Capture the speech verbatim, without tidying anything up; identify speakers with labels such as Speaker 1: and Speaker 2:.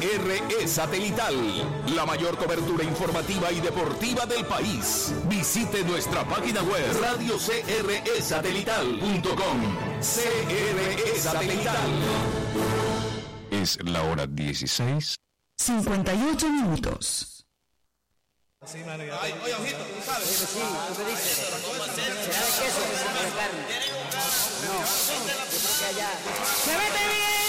Speaker 1: R E Satelital, la mayor cobertura informativa y deportiva del país. Visite nuestra página web radio c r e satelital punto com. C R E Satelital.
Speaker 2: Es la hora dieciséis.
Speaker 3: cincuenta y ocho minutos.
Speaker 4: Sí, mano, ya Ay, oye, ojito, tú sabes. Sí, sí, ¿tú qué dices? ¿Será de queso o de carne? No, yo creo que allá. ¡Se mete bien!